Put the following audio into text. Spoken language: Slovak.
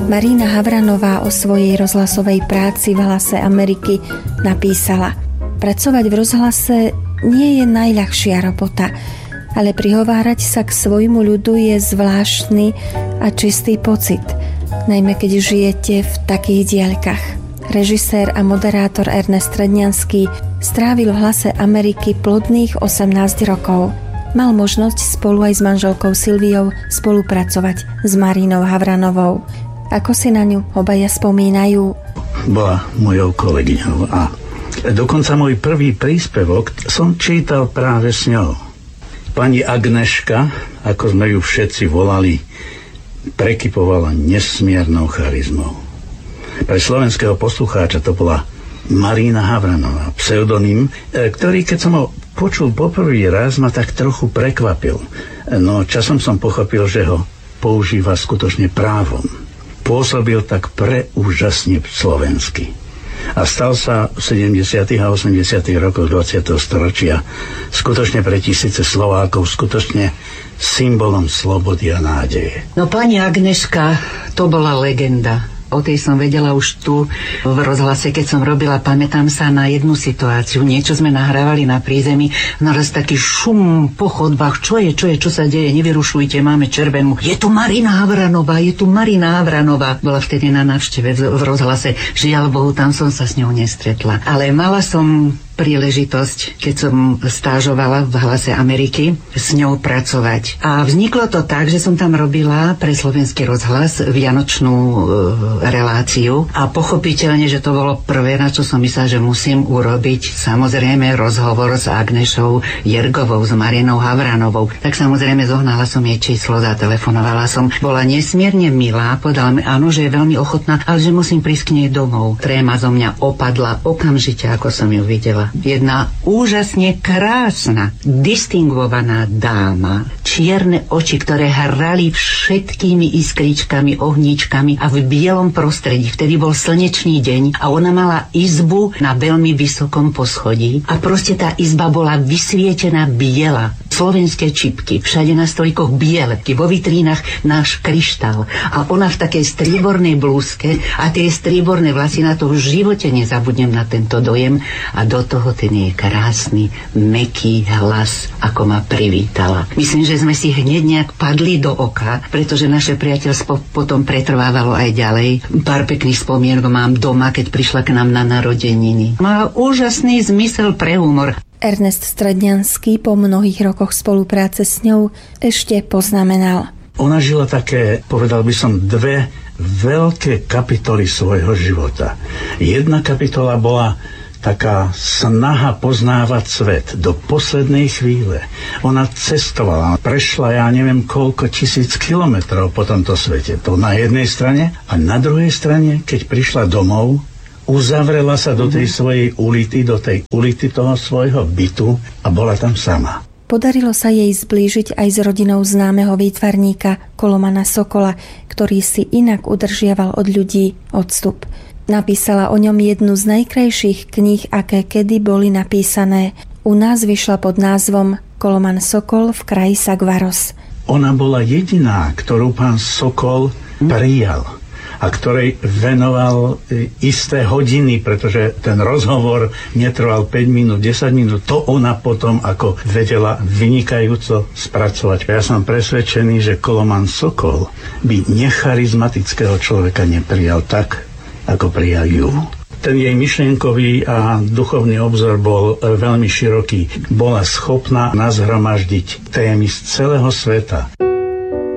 Marina Havranová o svojej rozhlasovej práci v Hlase Ameriky napísala: Pracovať v rozhlase nie je najľahšia robota, ale prihovárať sa k svojmu ľudu je zvláštny a čistý pocit, najmä keď žijete v takých diaľkach. Režisér a moderátor Ernest Strednianský strávil v Hlase Ameriky plodných 18 rokov. Mal možnosť spolu aj s manželkou Silviou spolupracovať s Marinou Havranovou. Ako si na ňu obaja spomínajú? Bola mojou kolegyňou a dokonca môj prvý príspevok som čítal práve s ňou. Pani Agneška, ako sme ju všetci volali, prekypovala nesmiernou charizmou. Pre slovenského poslucháča to bola Marina Havranová, pseudonym, ktorý, keď som ho počul poprvý raz, ma tak trochu prekvapil. No časom som pochopil, že ho používa skutočne právom. Pôsobil tak preúžasne slovensky. A stal sa v 70. a 80. rokoch 20. storočia skutočne pre tisíce Slovákov skutočne symbolom slobody a nádeje. No pani Agneška, to bola legenda. O tej som vedela už tu v rozhlase, keď som robila. Pamätám sa na jednu situáciu. Niečo sme nahrávali na prízemí. Naraz taký šum po chodbách. Čo sa deje? Nevyrušujte, máme červenú. Je tu Marina Havranová, je tu Marina Havranová. Bola vtedy na návšteve v rozhlase. Žiaľ Bohu, tam som sa s ňou nestretla. Ale mala som príležitosť, keď som stážovala v Hlase Ameriky, s ňou pracovať. A vzniklo to tak, že som tam robila pre Slovenský rozhlas vianočnú reláciu a pochopiteľne, že to bolo prvé, na čo som myslela, že musím urobiť samozrejme rozhovor s Agnešou Jergovou, s Marinou Havranovou. Tak samozrejme zohnala som jej číslo, zatelefonovala som. Bola nesmierne milá, povedala mi áno, že je veľmi ochotná, ale že musím prísť k nej domov. Tréma zo mňa opadla okamžite, ako som ju videla. Jedna úžasne krásna, distingvovaná dáma, čierne oči, ktoré hrali všetkými iskričkami, ohníčkami a v bielom prostredí. Vtedy bol slnečný deň a ona mala izbu na veľmi vysokom poschodí a proste tá izba bola vysvietená biela. Slovenské čipky, všade na stolíkoch biele, vo vitrínach náš kryštál a ona v takej striebornej blúzke a tie strieborné vlasy, na to v živote nezabudnem na tento dojem a do toho ten jej krásny, mäkký hlas, ako ma privítala. Myslím, že sme si hneď nejak padli do oka, pretože naše priateľstvo potom pretrvávalo aj ďalej. Pár pekných spomienok mám doma, keď prišla k nám na narodeniny. Má úžasný zmysel pre humor. Ernest Strednianský po mnohých rokoch spolupráce s ňou ešte poznamenal: Ona žila také, povedal by som, dve veľké kapitoly svojho života. Jedna kapitola bola taká snaha poznávať svet do poslednej chvíle. Ona cestovala, prešla ja neviem koľko 1000 kilometrov po tomto svete. To na jednej strane a na druhej strane, keď prišla domov, uzavrela sa do tej svojej ulity, do tej ulity toho svojho bytu a bola tam sama. Podarilo sa jej zblížiť aj s rodinou známeho výtvarníka Kolomana Sokola, ktorý si inak udržiaval od ľudí odstup. Napísala o ňom jednu z najkrajších kníh, aké kedy boli napísané. U nás vyšla pod názvom Koloman Sokol v kraji Sagvaros. Ona bola jediná, ktorú pán Sokol prijal a ktorej venoval isté hodiny, pretože ten rozhovor netrval 5 minút, 10 minút. To ona potom ako vedela vynikajúco spracovať. Ja som presvedčený, že Koloman Sokol by necharizmatického človeka neprijal tak, ako prijal ju. Ten jej myšlienkový a duchovný obzor bol veľmi široký. Bola schopná nazhromaždiť témy z celého sveta.